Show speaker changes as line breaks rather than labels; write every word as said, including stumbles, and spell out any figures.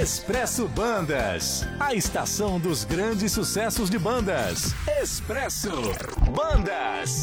Expresso Bandas, a estação dos grandes sucessos de bandas. Expresso Bandas.